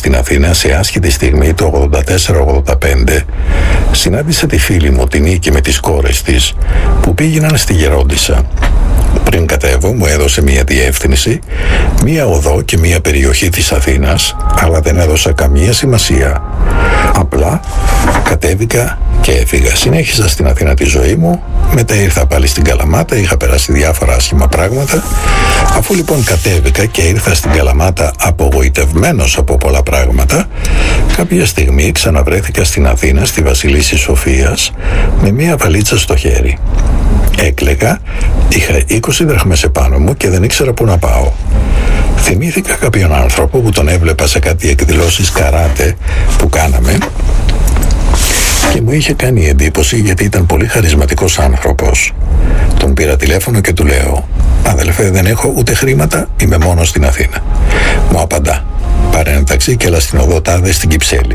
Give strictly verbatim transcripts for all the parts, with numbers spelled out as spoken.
στην Αθήνα σε άσχητη στιγμή το ογδόντα τέσσερα ογδόντα πέντε συνάντησα τη φίλη μου την Νίκη με τις κόρες της που πήγαιναν στη Γερόντισσα. Πριν κατέβω μου έδωσε μία διεύθυνση, μία οδό και μία περιοχή της Αθήνας, αλλά δεν έδωσα καμία σημασία. Απλά κατέβηκα και έφυγα. Συνέχισα στην Αθήνα τη ζωή μου, μετά ήρθα πάλι στην Καλαμάτα, είχα περάσει διάφορα άσχημα πράγματα. Αφού λοιπόν κατέβηκα και ήρθα στην Καλαμάτα απογοητευμένος από πολλά πράγματα, κάποια στιγμή ξαναβρέθηκα στην Αθήνα, στη Βασιλίσσης Σοφίας, με μία βαλίτσα στο χέρι. Έκλαιγα, είχα είκοσι δραχμές επάνω μου και δεν ήξερα πού να πάω. Θυμήθηκα κάποιον άνθρωπο που τον έβλεπα σε κάτι εκδηλώσεις καράτε που κάναμε και μου είχε κάνει εντύπωση γιατί ήταν πολύ χαρισματικός άνθρωπος. Τον πήρα τηλέφωνο και του λέω: «Αδελφέ, δεν έχω ούτε χρήματα, είμαι μόνο στην Αθήνα». Μου απαντά: «Πάρε ένα ταξί και έλα στην οδό τάδε στην Κυψέλη».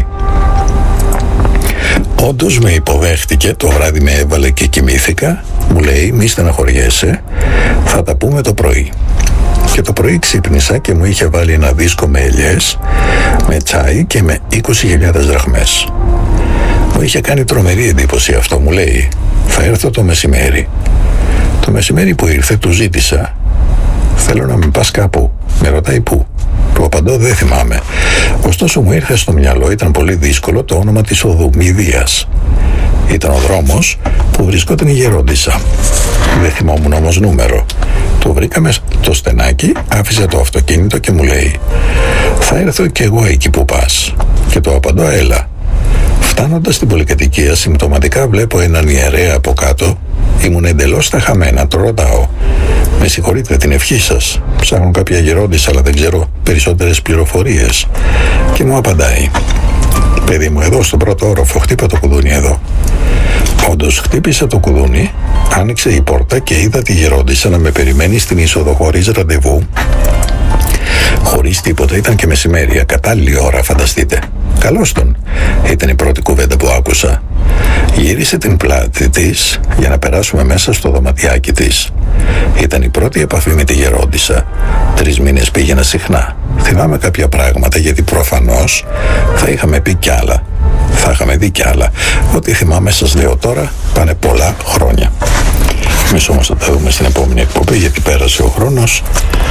Όντως με υποδέχτηκε, το βράδυ με έβαλε και κοιμήθηκα. Μου λέει: «Μη στεναχωριέσαι, θα τα πούμε το πρωί». Και το πρωί ξύπνησα και μου είχε βάλει ένα δίσκο με ελιές, με τσάι και με είκοσι χιλιάδες δραχμές. Μου είχε κάνει τρομερή εντύπωση αυτό. Μου λέει: «Θα έρθω το μεσημέρι». Το μεσημέρι που ήρθε του ζήτησα: «Θέλω να με πας κάπου». Με ρωτάει πού. Του απαντώ: «Δεν θυμάμαι». Ωστόσο μου ήρθε στο μυαλό, ήταν πολύ δύσκολο, το όνομα της οδού, Μηδίας. Ήταν ο δρόμος που βρισκόταν η Γερόντισσα. Δεν θυμόμουν όμως νούμερο. Το βρήκαμε το στενάκι, άφησε το αυτοκίνητο και μου λέει: «Θα έρθω κι εγώ εκεί που πας». Και το απαντώ: «Έλα». Φτάνοντας στην πολυκατοικία, συμπτωματικά βλέπω έναν ιερέα από κάτω. Ήμουν εντελώς στα χαμένα. Το ρωτάω: «Με συγχωρείτε, την ευχή σας. Ψάχνω κάποια Γερόντισσα, αλλά δεν ξέρω περισσότερες πληροφορίες». Και μου απαντάει: «Παιδί μου, εδώ στον πρώτο όροφο, χτύπα το κουδούνι εδώ». Όντως χτύπησα το κουδούνι, άνοιξε η πόρτα και είδα τη Γερόντισσα να με περιμένει στην είσοδο χωρίς ραντεβού, χωρίς τίποτα. Ήταν και μεσημέρι, κατάλληλη ώρα, φανταστείτε. Καλώς τον, ήταν η πρώτη κουβέντα που άκουσα. Γύρισε την πλάτη της για να περάσουμε μέσα στο δωματιάκι της. Ήταν η πρώτη επαφή με τη Γερόντισσα. Τρεις μήνες πήγαινα συχνά. Θυμάμαι κάποια πράγματα γιατί προφανώς θα είχαμε πει κι άλλα. Θα είχαμε δει κι άλλα. Ό,τι θυμάμαι σας λέω τώρα, πάνε πολλά χρόνια. Εμείς όμως θα τα δούμε στην επόμενη εκπομπή γιατί πέρασε ο χρόνος.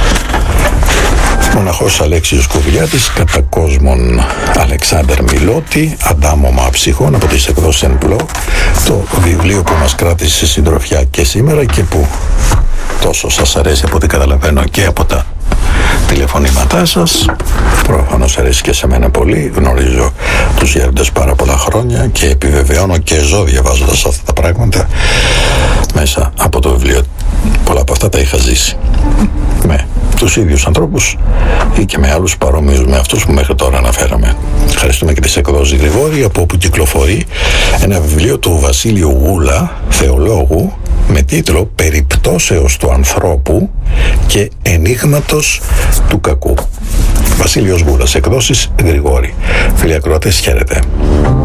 Μοναχός Αλέξιος Κουβιλιάτης, κατά κόσμον Αλεξάνδρ Μιλώτη, Αντάμωμα ψυχών από τις εκδόσεις Ενπλό, το βιβλίο που μας κράτησε συντροφιά και σήμερα και που τόσο σας αρέσει από ό,τι καταλαβαίνω και από τα τηλεφωνήματά σας. Προφανώς αρέσει και σε μένα πολύ. Γνωρίζω τους γέροντες πάρα πολλά χρόνια και επιβεβαιώνω και ζω διαβάζοντας αυτά τα πράγματα μέσα από το βιβλίο. Πολλά από αυτά τα είχα ζήσει με τους ίδιους ανθρώπους ή και με άλλους παρόμοιους με αυτούς που μέχρι τώρα αναφέραμε. Ευχαριστούμε και τις εκδόσεις Γρηγόρη, από όπου κυκλοφορεί ένα βιβλίο του Βασίλειου Γούλα, θεολόγου, με τίτλο «Περιπτώσεως του ανθρώπου και ενίγματος του κακού». Βασίλειος Γούλας, εκδόσεις Γρηγόρη. Φίλοι ακροατές, χαίρετε.